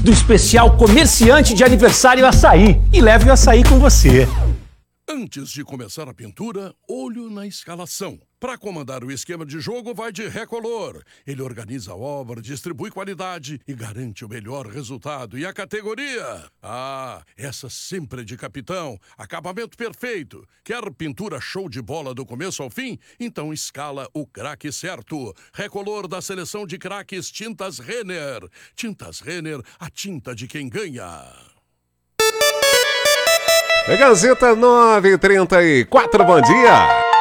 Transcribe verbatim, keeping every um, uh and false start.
do especial Comerciante de Aniversário Açaí. E leve o açaí com você. Antes de começar a pintura, olho na escalação. Para comandar o esquema de jogo, vai de Recolor. Ele organiza a obra, distribui qualidade e garante o melhor resultado. E a categoria? Ah, essa sempre de capitão. Acabamento perfeito. Quer pintura show de bola do começo ao fim? Então escala o craque certo. Recolor da seleção de craques Tintas Renner. Tintas Renner, a tinta de quem ganha. Gazeta nove e trinta e quatro, bom dia.